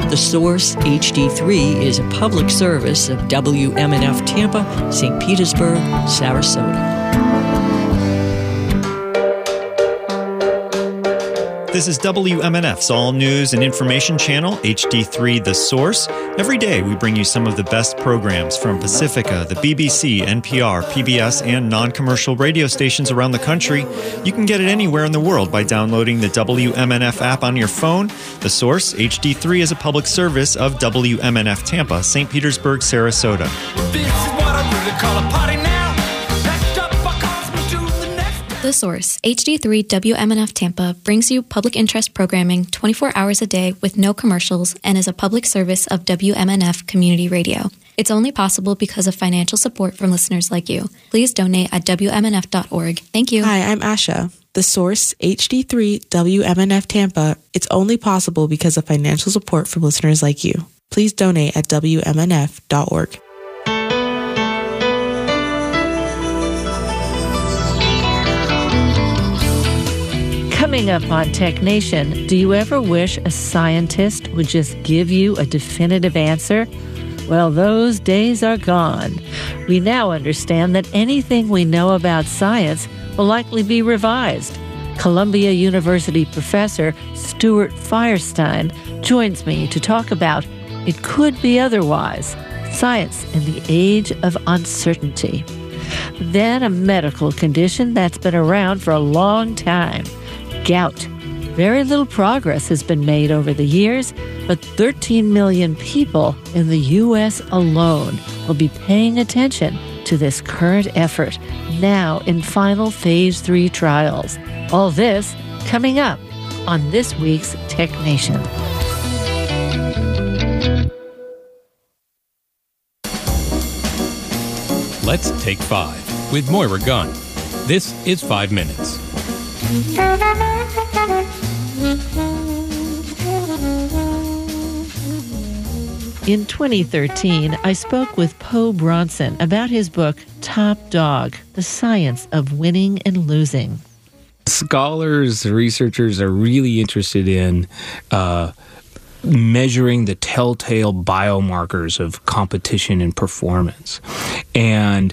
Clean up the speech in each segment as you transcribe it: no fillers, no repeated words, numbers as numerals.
The Source HD3 is a public service of WMNF Tampa, St. Petersburg, Sarasota. This is WMNF's all news and information channel, HD3 The Source. Every day we bring you some of the best programs from Pacifica, the BBC, NPR, PBS, and non-commercial radio stations around the country. You can get it anywhere in the world by downloading the WMNF app on your phone. The Source HD3 is a public service of WMNF Tampa, St. Petersburg, Sarasota. This is what I really call a party now. The Source, HD3 WMNF Tampa, brings you public interest programming 24 hours a day with no commercials and is a public service of WMNF Community Radio. It's only possible because of financial support from listeners like you. Please donate at WMNF.org. Thank you. Hi, I'm Asha. The Source, HD3 WMNF Tampa, it's only possible because of financial support from listeners like you. Please donate at WMNF.org. Coming up on Tech Nation, do you ever wish a scientist would just give you a definitive answer? Well, those days are gone. We now understand that anything we know about science will likely be revised. Columbia University professor Stuart Firestein joins me to talk about It Could Be Otherwise, Science in the Age of Uncertainty. Then a medical condition that's been around for a long time. Gout. Very little progress has been made over the years, but 13 million people in the U.S. alone will be paying attention to this current effort, now in final Phase 3 trials. All this coming up on this week's Tech Nation. Let's Take 5 with Moira Gunn. This is 5 Minutes. In 2013, I spoke with Poe Bronson about his book, Top Dog, The Science of Winning and Losing. Scholars, researchers are really interested in measuring the telltale biomarkers of competition and performance. And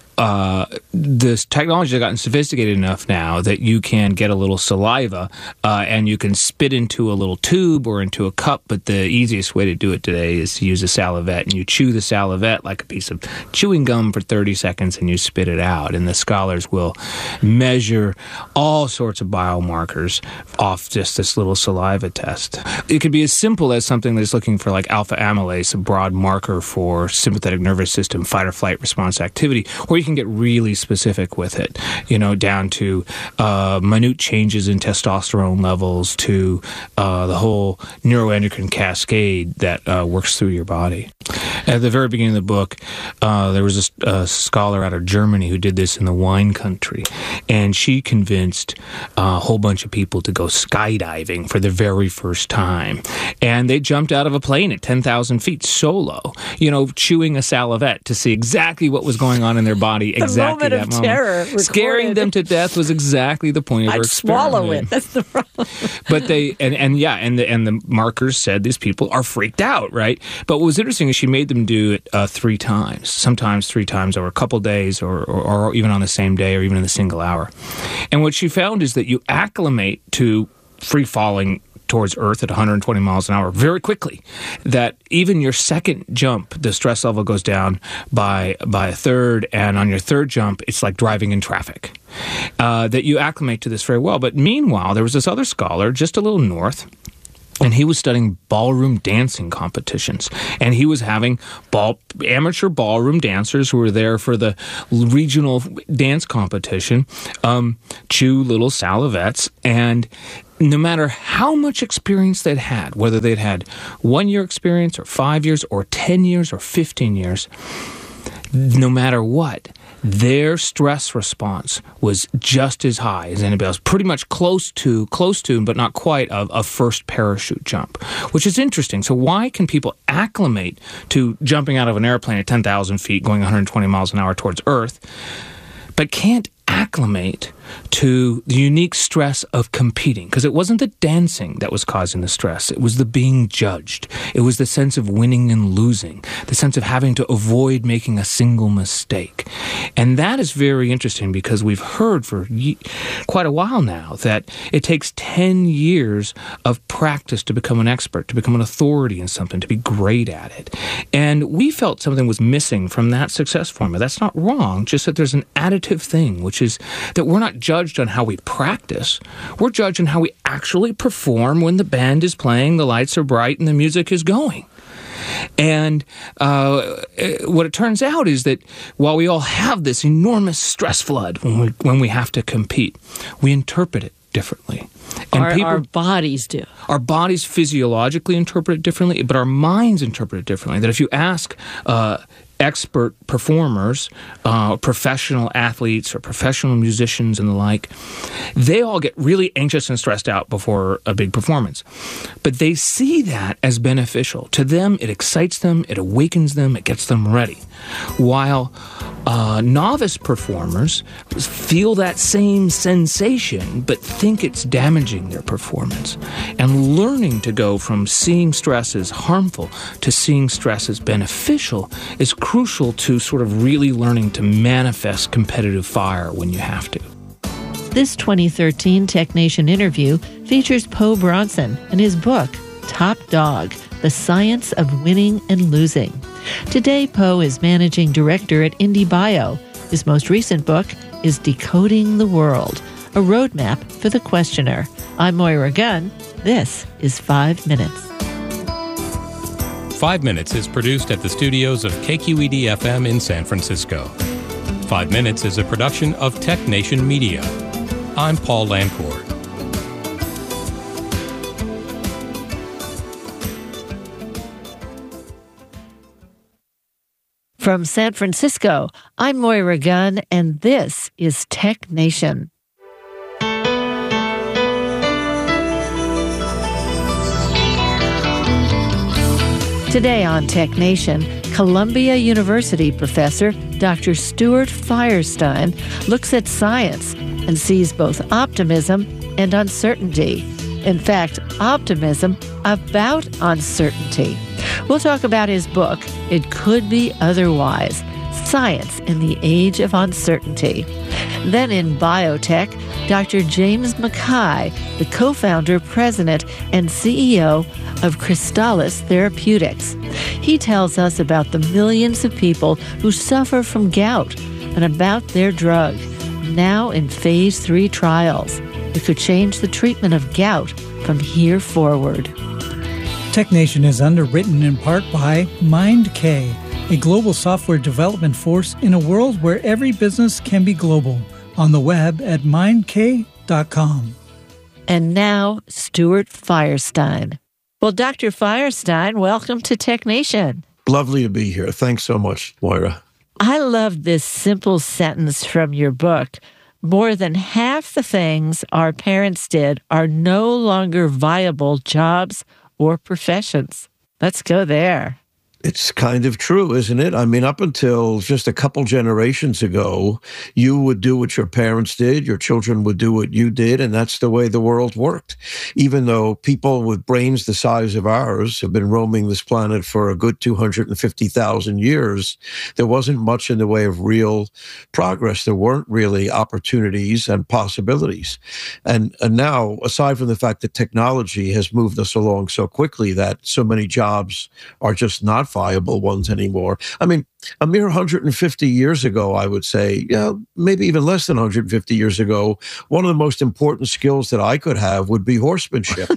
this technology has gotten sophisticated enough now that you can get a little saliva and you can spit into a little tube or into a cup, but the easiest way to do it today is to use a salivette, and you chew the salivette like a piece of chewing gum for 30 seconds and you spit it out. And the scholars will measure all sorts of biomarkers off just this little saliva test. It could be as simple as something that's looking for like alpha amylase, a broad marker for sympathetic nervous system fight or flight response activity, or you can get really specific with it, down to minute changes in testosterone levels to the whole neuroendocrine cascade that works through your body. At the very beginning of the book, there was a scholar out of Germany who did this in the wine country, and she convinced a whole bunch of people to go skydiving for the very first time. And they jumped out of a plane at 10,000 feet solo, chewing a salivette to see exactly what was going on in their body exactly that moment. Terror Scaring them to death was exactly the point of her experiment. I'd swallow it. That's the problem. But they the markers said these people are freaked out, right? But what was interesting is she made them do it 3 times, sometimes 3 times over a couple days, or even on the same day, or even in a single hour. And what she found is that you acclimate to free falling towards Earth at 120 miles an hour very quickly, that even your second jump, the stress level goes down by a third, and on your third jump, it's like driving in traffic. That you acclimate to this very well. But meanwhile, there was this other scholar just a little north, and he was studying ballroom dancing competitions. And he was having amateur ballroom dancers who were there for the regional dance competition chew little salivettes. And no matter how much experience they'd had, whether they'd had 1 year experience or 5 years or 10 years or 15 years, no matter what, their stress response was just as high as anybody else, pretty much close to, but not quite, a first parachute jump, which is interesting. So why can people acclimate to jumping out of an airplane at 10,000 feet, going 120 miles an hour towards Earth, but can't acclimate to the unique stress of competing, because it wasn't the dancing that was causing the stress. It was the being judged. It was the sense of winning and losing, the sense of having to avoid making a single mistake. And that is very interesting, because we've heard for quite a while now that it takes 10 years of practice to become an expert, to become an authority in something, to be great at it. And we felt something was missing from that success formula. That's not wrong, just that there's an additive thing, which is that we're not judged on how we practice. We're judged on how we actually perform when the band is playing, the lights are bright, and the music is going. And what it turns out is that while we all have this enormous stress flood when we have to compete, we interpret it differently. And our bodies do. Our bodies physiologically interpret it differently, but our minds interpret it differently. That if you ask expert performers, professional athletes or professional musicians and the like, they all get really anxious and stressed out before a big performance. But they see that as beneficial. To them, it excites them, it awakens them, it gets them ready. While novice performers feel that same sensation but think it's damaging their performance. And learning to go from seeing stress as harmful to seeing stress as beneficial is crucial to sort of really learning to manifest competitive fire when you have to. This 2013 Tech Nation interview features Poe Bronson and his book, Top Dog, The Science of Winning and Losing. Today, Poe is managing director at IndieBio. His most recent book is Decoding the World, a roadmap for the questioner. I'm Moira Gunn. This is 5 Minutes. 5 Minutes is produced at the studios of KQED-FM in San Francisco. 5 Minutes is a production of Tech Nation Media. I'm Paul Lancourt. From San Francisco, I'm Moira Gunn, and this is Tech Nation. Today on Tech Nation, Columbia University professor Dr. Stuart Firestein looks at science and sees both optimism and uncertainty. In fact, optimism about uncertainty. We'll talk about his book, It Could Be Otherwise, Science in the Age of Uncertainty. Then in biotech, Dr. James McKay, the co-founder, president, and CEO of Crystalis Therapeutics. He tells us about the millions of people who suffer from gout and about their drug, now in phase 3 trials. It could change the treatment of gout from here forward. Tech Nation is underwritten in part by MindK, a global software development force in a world where every business can be global. On the web at mindk.com. And now, Stuart Firestein. Well, Dr. Firestein, welcome to Tech Nation. Lovely to be here. Thanks so much, Moira. I love this simple sentence from your book. More than half the things our parents did are no longer viable jobs or professions. Let's go there. It's kind of true, isn't it? I mean, up until just a couple generations ago, you would do what your parents did, your children would do what you did, and that's the way the world worked. Even though people with brains the size of ours have been roaming this planet for a good 250,000 years, there wasn't much in the way of real progress. There weren't really opportunities and possibilities. And now, aside from the fact that technology has moved us along so quickly that so many jobs are just not viable ones anymore. I mean, a mere 150 years ago, I would say, maybe even less than 150 years ago, one of the most important skills that I could have would be horsemanship.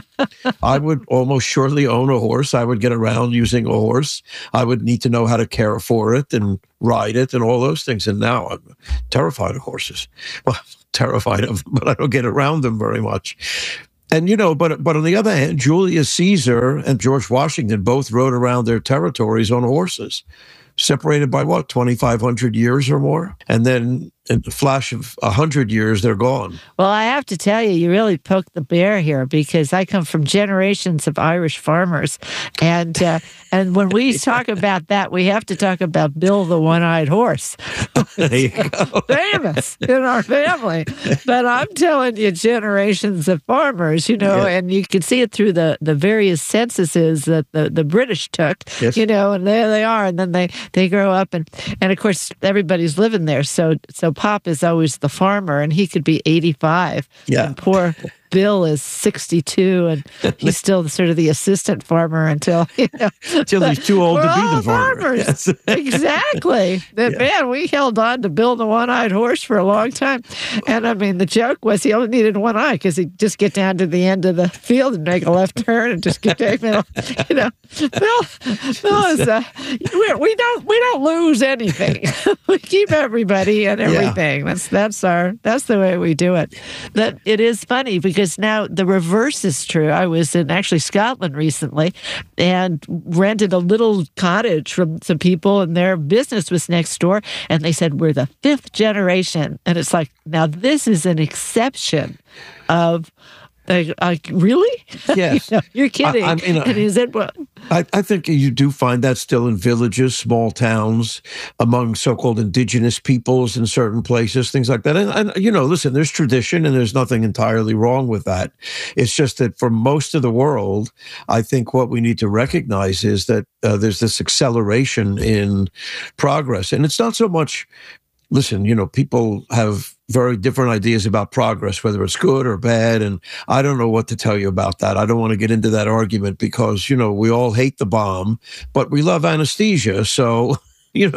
I would almost surely own a horse. I would get around using a horse. I would need to know how to care for it and ride it and all those things. And now I'm terrified of horses. Well, terrified of them, but I don't get around them very much. And, but on the other hand, Julius Caesar and George Washington both rode around their territories on horses. separated by what, 2,500 years or more? And then in the flash of 100 years, they're gone. Well, I have to tell you, you really poked the bear here, because I come from generations of Irish farmers. And when we talk about that, we have to talk about Bill the One-Eyed Horse. There you go. Famous in our family. But I'm telling you, generations of farmers, and you can see it through the various censuses that the British took, yes. And there they are. And then they grow up, and of course, everybody's living there. So Pop is always the farmer, and he could be 85. Yeah. And poor Bill is 62, and he's still sort of the assistant farmer until he's too old to be the farmer. Yes. Exactly. Man, we held on to Bill the One-Eyed Horse for a long time. And I mean, the joke was he only needed one eye, because he'd just get down to the end of the field and make a left turn and just get back. Bill is we don't lose anything. We keep everybody and everything. Yeah. That's the way we do it. That it is funny, because now the reverse is true. I was in actually Scotland recently and rented a little cottage from some people, and their business was next door. And they said, we're the 5th generation. And it's like, now this is an exception of... really? Yes. You're kidding. Is it what? I think you do find that still in villages, small towns, among so-called indigenous peoples in certain places, things like that. And listen, there's tradition, and there's nothing entirely wrong with that. It's just that for most of the world, I think what we need to recognize is that there's this acceleration in progress. And it's not so much, listen, people have very different ideas about progress, whether it's good or bad. And I don't know what to tell you about that. I don't want to get into that argument, because, we all hate the bomb, but we love anesthesia. So, good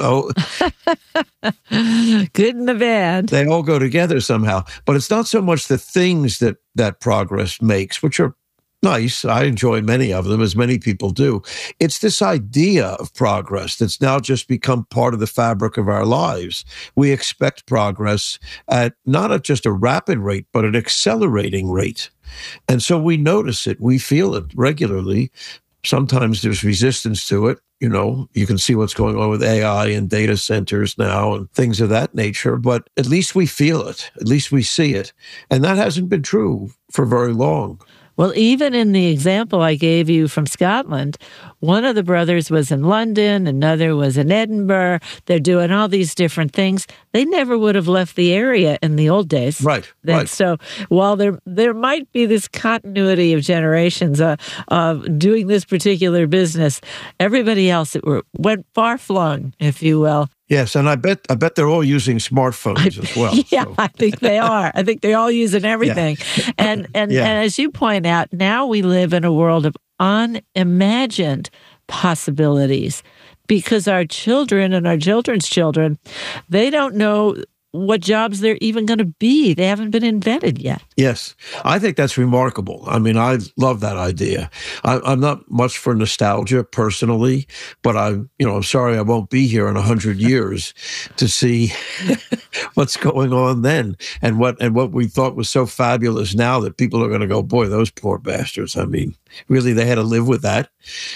and the bad. They all go together somehow. But it's not so much the things that progress makes, which are nice. I enjoy many of them, as many people do. It's this idea of progress that's now just become part of the fabric of our lives. We expect progress at not just a rapid rate, but an accelerating rate. And so we notice it. We feel it regularly. Sometimes there's resistance to it. You can see what's going on with AI and data centers now and things of that nature, but at least we feel it. At least we see it. And that hasn't been true for very long. Well, even in the example I gave you from Scotland, one of the brothers was in London, another was in Edinburgh. They're doing all these different things. They never would have left the area in the old days. Right. So while there might be this continuity of generations of doing this particular business, everybody else went far-flung, if you will. Yes, and I bet they're all using smartphones as well. Yeah, so. I think they are. I think they're all using everything. Yeah. And as you point out, now we live in a world of unimagined possibilities, because our children and our children's children, they don't know what jobs they're even going to be. They haven't been invented yet. Yes, I think that's remarkable. I mean, I love that idea. I'm not much for nostalgia personally, but I'm sorry I won't be here in 100 years to see what's going on then, and what we thought was so fabulous now that people are going to go, boy, those poor bastards. I mean, really, they had to live with that.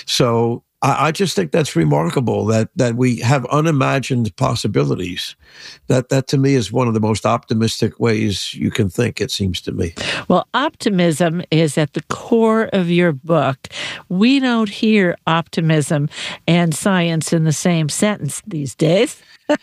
So I just think that's remarkable that we have unimagined possibilities. That to me is one of the most optimistic ways you can think, it seems to me. Well, optimism is at the core of your book. We don't hear optimism and science in the same sentence these days.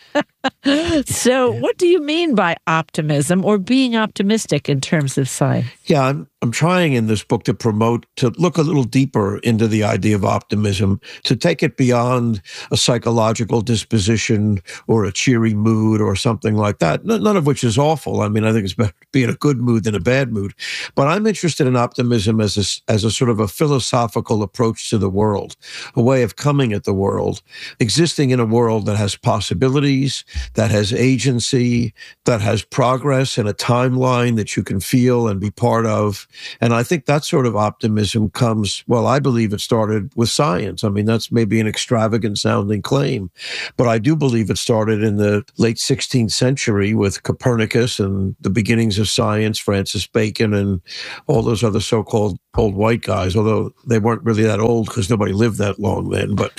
So what do you mean by optimism, or being optimistic in terms of science? Yeah, I'm trying in this book to look a little deeper into the idea of optimism, to take it beyond a psychological disposition or a cheery mood or something like that, none of which is awful. I mean, I think it's better to be in a good mood than a bad mood. But I'm interested in optimism as a sort of a philosophical approach to the world, a way of coming at the world, existing in a world that has possibilities, that has agency, that has progress and a timeline that you can feel and be part of. And I think that sort of optimism comes, well, I believe it started with science. I mean, that's maybe an extravagant sounding claim, but I do believe it started in the late 16th century with Copernicus and the beginnings of science, Francis Bacon and all those other so-called old white guys, although they weren't really that old because nobody lived that long then, but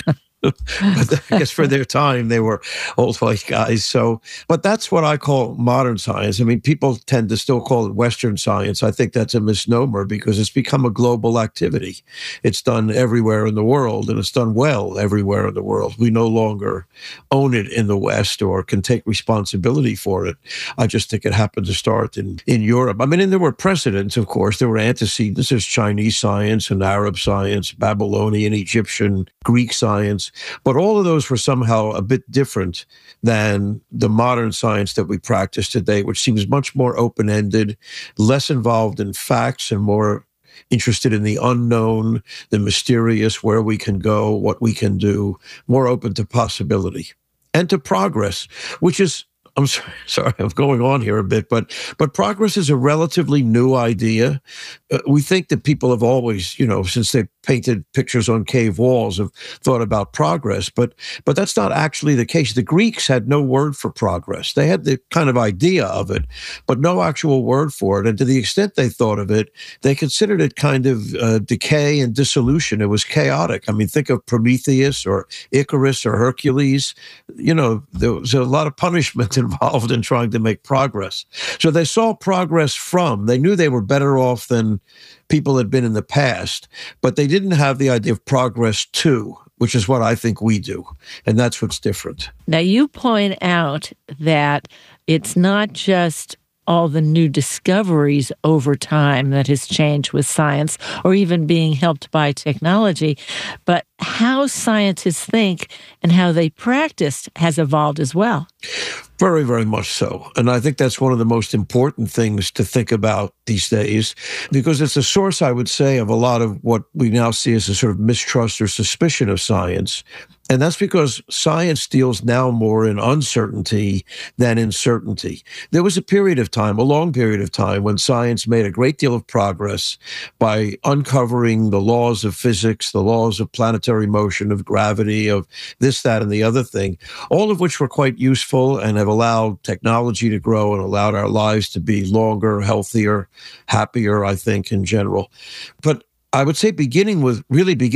But I guess for their time, they were old white guys. So, but that's what I call modern science. I mean, people tend to still call it Western science. I think that's a misnomer because it's become a global activity. It's done everywhere in the world, and it's done well everywhere in the world. We no longer own it in the West or can take responsibility for it. I just think it happened to start in Europe. I mean, and there were precedents, of course. There were antecedents. There's Chinese science and Arab science, Babylonian, Egyptian, Greek science. But all of those were somehow a bit different than the modern science that we practice today, which seems much more open-ended, less involved in facts and more interested in the unknown, the mysterious, where we can go, what we can do, more open to possibility and to progress, which is, I'm sorry, I'm going on here a bit, but progress is a relatively new idea. We think that people have always, since they painted pictures on cave walls, have thought about progress, but that's not actually the case. The Greeks had no word for progress. They had the kind of idea of it, but no actual word for it. And to the extent they thought of it, they considered it kind of decay and dissolution. It was chaotic. I mean, think of Prometheus or Icarus or Hercules. There was a lot of punishment involved in trying to make progress. So they saw progress they knew they were better off than people had been in the past, but they didn't have the idea of progress too, which is what I think we do. And that's what's different. Now, you point out that it's not just all the new discoveries over time that has changed with science or even being helped by technology, but how scientists think and how they practice has evolved as well. Very, very much so. And I think that's one of the most important things to think about these days, because it's a source, I would say, of a lot of what we now see as a sort of mistrust or suspicion of science. And that's because science deals now more in uncertainty than in certainty. There was a period of time, a long period of time, when science made a great deal of progress by uncovering the laws of physics, the laws of planetary motion, of gravity, of this, that, and the other thing, all of which were quite useful and have allowed technology to grow and allowed our lives to be longer, healthier, happier, I think, in general. But I would say beginning with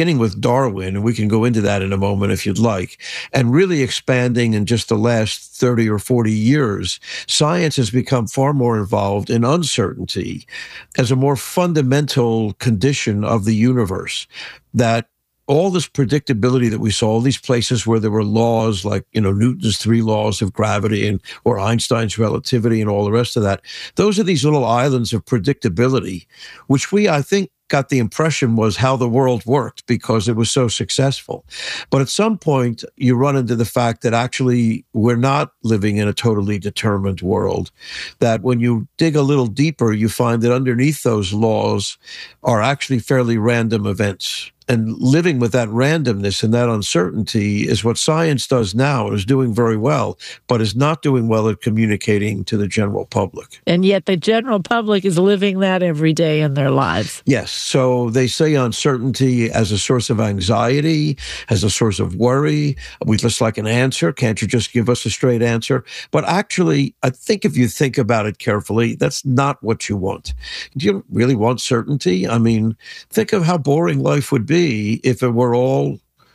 Darwin, and we can go into that in a moment if you'd like, and really expanding in just the last 30 or 40 years, science has become far more involved in uncertainty as a more fundamental condition of the universe, that all this predictability that we saw, all these places where there were laws like, Newton's 3 laws of gravity or Einstein's relativity and all the rest of that, those are these little islands of predictability, which I think, got the impression was how the world worked because it was so successful. But at some point, you run into the fact that actually we're not living in a totally determined world, that when you dig a little deeper, you find that underneath those laws are actually fairly random events. And living with that randomness and that uncertainty is what science does now and is doing very well, but is not doing well at communicating to the general public. And yet the general public is living that every day in their lives. Yes. So they say uncertainty as a source of anxiety, as a source of worry. We just like an answer. Can't you just give us a straight answer? But actually, I think if you think about it carefully, that's not what you want. Do you really want certainty? I mean, think of how boring life would be if it were all,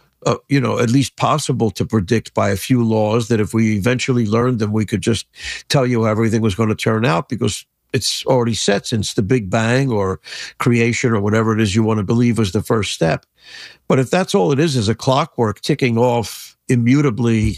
at least possible to predict by a few laws, that if we eventually learned them, we could just tell you how everything was going to turn out because it's already set since the Big Bang or creation or whatever it is you want to believe was the first step. But if that's all it is a clockwork ticking off immutably,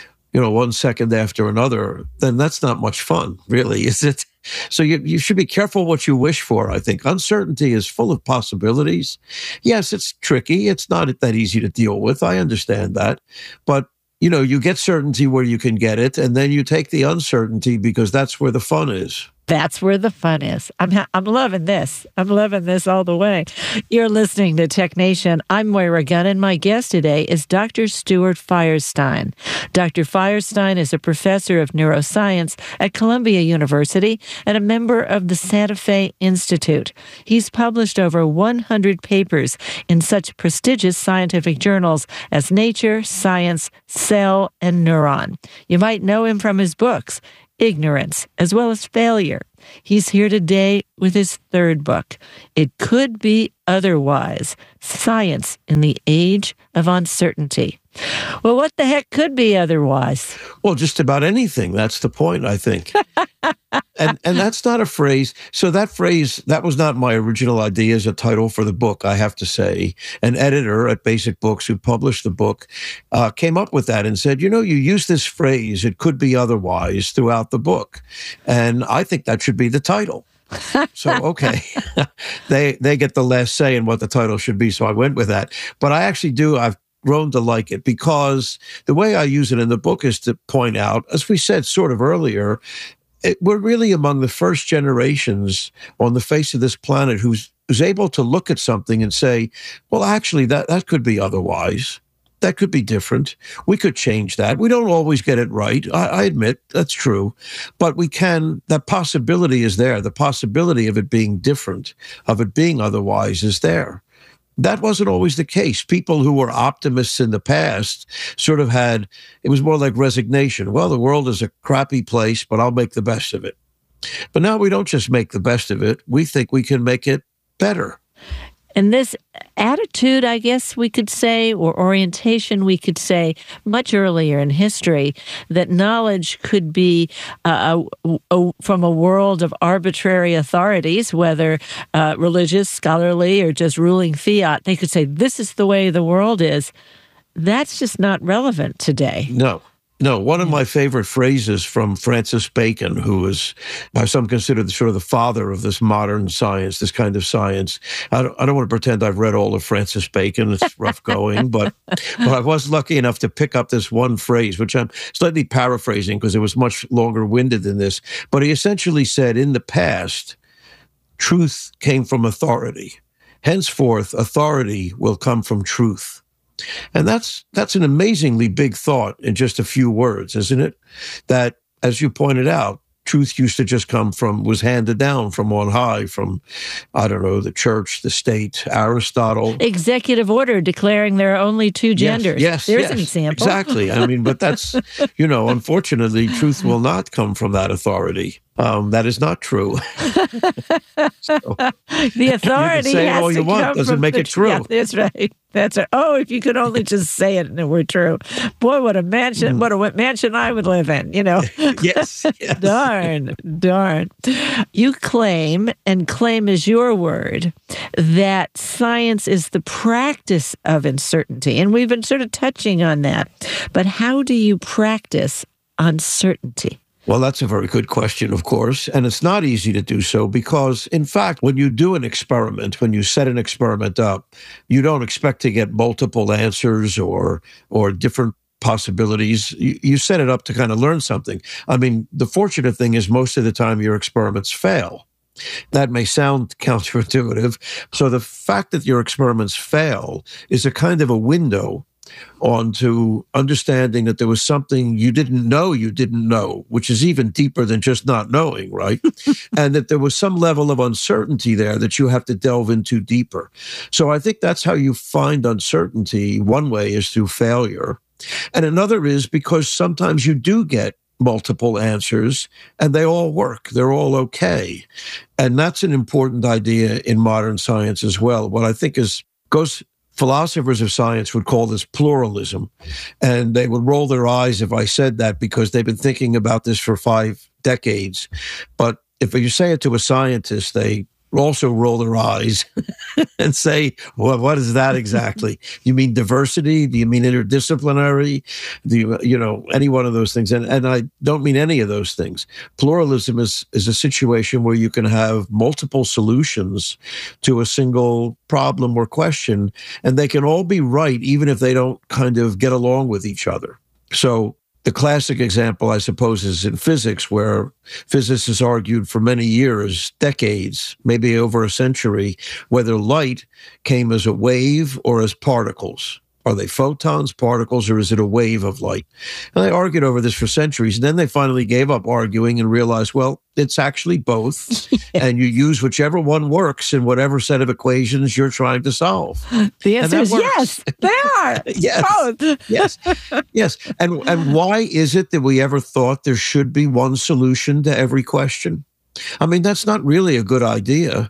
1 second after another, then that's not much fun, really, is it? So you should be careful what you wish for, I think. Uncertainty is full of possibilities. Yes, it's tricky. It's not that easy to deal with. I understand that. But, you get certainty where you can get it, and then you take the uncertainty because that's where the fun is. That's where the fun is. I'm loving this. I'm loving this all the way. You're listening to Tech Nation. I'm Moira Gunn, and my guest today is Dr. Stuart Firestein. Dr. Firestein is a professor of neuroscience at Columbia University and a member of the Santa Fe Institute. He's published over 100 papers in such prestigious scientific journals as Nature, Science, Cell, and Neuron. You might know him from his books, ignorance, as well as failure. He's here today with his third book, It Could Be Otherwise, Science in the Age of Uncertainty. Well, what the heck could be otherwise? Well, just about anything. That's the point, I think. And that's not a phrase. So that phrase, that was not my original idea as a title for the book, I have to say. An editor at Basic Books who published the book came up with that and said, you use this phrase, it could be otherwise, throughout the book. And I think that should be the title. So, okay, they get the last say in what the title should be. So I went with that. But I actually I've grown to like it because the way I use it in the book is to point out, as we said sort of earlier, we're really among the first generations on the face of this planet who's able to look at something and say, well, actually, that could be otherwise. That could be different. We could change that. We don't always get it right. I admit that's true. But we can, that possibility is there. The possibility of it being different, of it being otherwise is there. That wasn't always the case. People who were optimists in the past sort of it was more like resignation. Well, the world is a crappy place, but I'll make the best of it. But now we don't just make the best of it. We think we can make it better. And this attitude, I guess we could say, or orientation, we could say, much earlier in history, that knowledge could be from a world of arbitrary authorities, whether religious, scholarly, or just ruling fiat. They could say, this is the way the world is. That's just not relevant today. No, one of my favorite phrases from Francis Bacon, who is by some considered sort of the father of this modern science, this kind of science. I don't want to pretend I've read all of Francis Bacon. It's rough going, but I was lucky enough to pick up this one phrase, which I'm slightly paraphrasing because it was much longer winded than this. But he essentially said, in the past, truth came from authority. Henceforth, authority will come from truth. And that's an amazingly big thought in just a few words, isn't it? That, as you pointed out, truth used to just was handed down from on high, from, I don't know, the church, the state, Aristotle. Executive order declaring there are only two genders. Yes, There's an example. Exactly. I mean, but that's, unfortunately, truth will not come from that authority. That is not true. So, the authority you can say has all you to want. come Doesn't from make it true. Yeah, that's right. That's right. Oh, if you could only just say it and it were true. Boy, what a mansion! What a mansion I would live in. Yes. Darn. You claim, and claim is your word, that science is the practice of uncertainty, and we've been sort of touching on that. But how do you practice uncertainty? Well, that's a very good question, of course, and it's not easy to do so because, in fact, when you do an experiment, when you set an experiment up, you don't expect to get multiple answers or different possibilities. You set it up to kind of learn something. I mean, the fortunate thing is most of the time your experiments fail. That may sound counterintuitive. So the fact that your experiments fail is a kind of a window onto understanding that there was something you didn't know, which is even deeper than just not knowing, right? And that there was some level of uncertainty there that you have to delve into deeper. So I think that's how you find uncertainty. One way is through failure. And another is because sometimes you do get multiple answers and they all work. They're all okay. And that's an important idea in modern science as well. What I think philosophers of science would call this pluralism. And they would roll their eyes if I said that because they've been thinking about this for 5 decades. But if you say it to a scientist, they also roll their eyes and say, well, what is that exactly? You mean diversity? Do you mean interdisciplinary? Do you, any one of those things? And I don't mean any of those things. Pluralism is a situation where you can have multiple solutions to a single problem or question, and they can all be right, even if they don't kind of get along with each other. So the classic example, I suppose, is in physics, where physicists argued for many years, decades, maybe over a century, whether light came as a wave or as particles. Are they photons, particles, or is it a wave of light? And they argued over this for centuries. And then they finally gave up arguing and realized, well, it's actually both. And you use whichever one works in whatever set of equations you're trying to solve. The answer is yes, they are. Yes. Both. Yes. Yes. And why is it that we ever thought there should be one solution to every question? I mean, that's not really a good idea.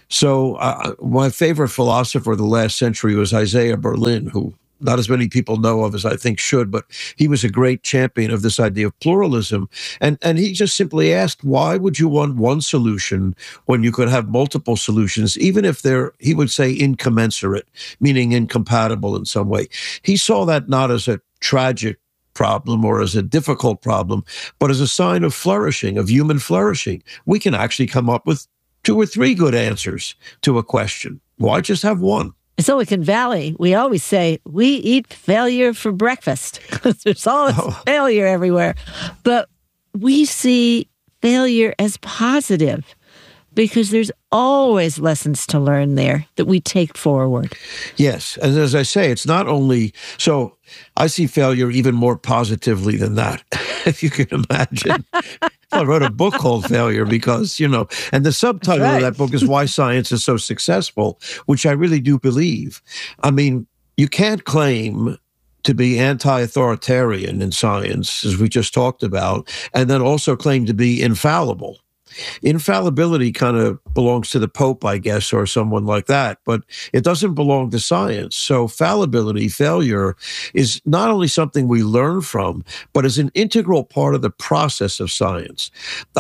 So my favorite philosopher of the last century was Isaiah Berlin, who not as many people know of as I think should, but he was a great champion of this idea of pluralism. And he just simply asked, why would you want one solution when you could have multiple solutions, even if they're, he would say, incommensurate, meaning incompatible in some way? He saw that not as a tragic problem or as a difficult problem, but as a sign of flourishing, of human flourishing. We can actually come up with 2 or 3 good answers to a question. Why just have one? In Silicon Valley, we always say, we eat failure for breakfast because there's always failure everywhere. But we see failure as positive because there's always lessons to learn there that we take forward. Yes. And as I say, it's not only, so I see failure even more positively than that, if you can imagine. I wrote a book called Failure because, and the subtitle of that book is Why Science is So Successful, which I really do believe. I mean, you can't claim to be anti-authoritarian in science, as we just talked about, and then also claim to be infallible. Infallibility kind of belongs to the Pope, I guess, or someone like that, but it doesn't belong to science. So fallibility, failure, is not only something we learn from, but is an integral part of the process of science.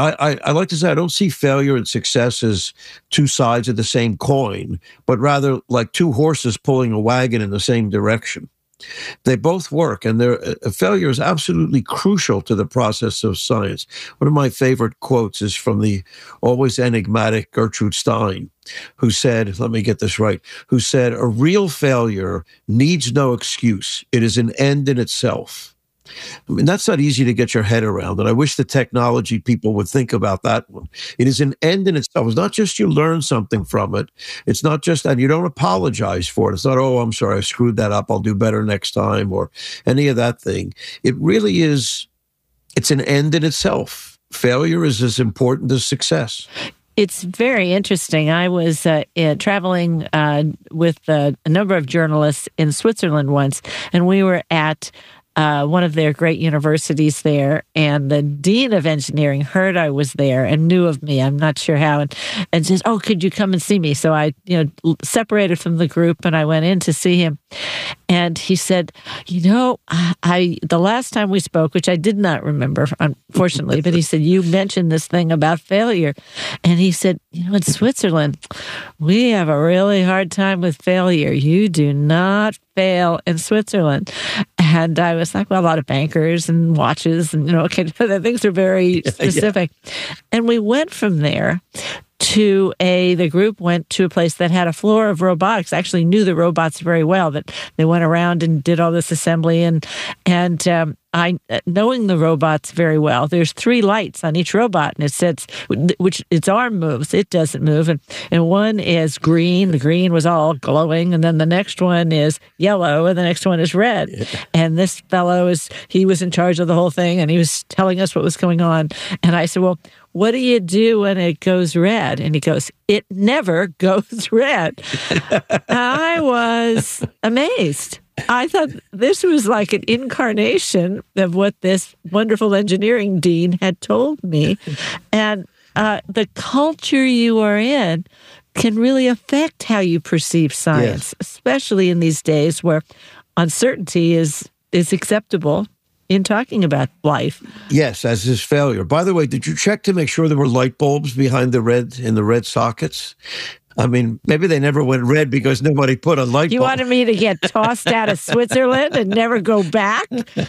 I like to say I don't see failure and success as 2 sides of the same coin, but rather like 2 horses pulling a wagon in the same direction. They both work, and failure is absolutely crucial to the process of science. One of my favorite quotes is from the always enigmatic Gertrude Stein, who said, let me get this right, who said, a real failure needs no excuse. It is an end in itself. I mean, that's not easy to get your head around, and I wish the technology people would think about that one. It is an end in itself. It's not just you learn something from it. It's not just, and you don't apologize for it. It's not, oh, I'm sorry, I screwed that up. I'll do better next time, or any of that thing. It really is, it's an end in itself. Failure is as important as success. It's very interesting. I was traveling with a number of journalists in Switzerland once, and we were at one of their great universities there, and the dean of engineering heard I was there and knew of me. I'm not sure how, and says, "Oh, could you come and see me?" So I, separated from the group, and I went in to see him. And he said, the last time we spoke, which I did not remember, unfortunately, but he said, you mentioned this thing about failure. And he said, in Switzerland, we have a really hard time with failure. You do not fail in Switzerland. And I was like, well, a lot of bankers and watches and, things are very specific. Yeah. And we went from there the group went to a place that had a floor of robotics. I actually knew the robots very well, that they went around and did all this assembly. And I, knowing the robots very well, there's 3 lights on each robot, and it says, which its arm moves, it doesn't move. And one is green. The green was all glowing. And then the next one is yellow, and the next one is red. Yeah. And this fellow he was in charge of the whole thing, and he was telling us what was going on. And I said, well, what do you do when it goes red? And he goes, it never goes red. I was amazed. I thought this was like an incarnation of what this wonderful engineering dean had told me. And the culture you are in can really affect how you perceive science, especially in these days where uncertainty is acceptable in talking about life. Yes, as is failure. By the way, did you check to make sure there were light bulbs behind the red sockets? I mean, maybe they never went red because nobody put a light bulb. You wanted me to get tossed out of Switzerland and never go back?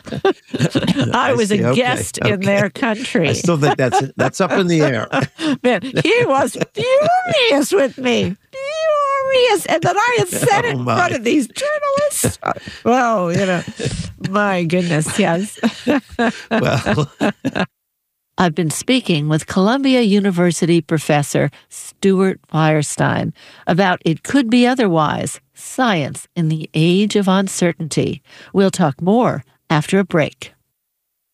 I was a guest in their country. I still think that's up in the air. Man, he was furious with me. Furious. And then I had said it in front of these journalists. Well, my goodness, yes. Well... I've been speaking with Columbia University professor Stuart Firestein about It Could Be Otherwise, Science in the Age of Uncertainty. We'll talk more after a break.